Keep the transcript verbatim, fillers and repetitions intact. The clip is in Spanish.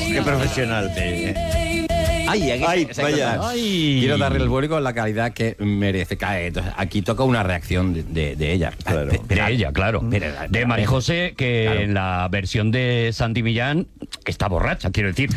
qué profesional. Sí. Ay, aquí, Ay, se- se- vaya. Ay. Quiero darle al público la calidad que merece. Cae. Entonces, aquí toca una reacción de, de, de ella. Claro. Pe- De ella, claro. Pero- De María José, que Claro. en la versión de Santi Millán está borracha, quiero decir.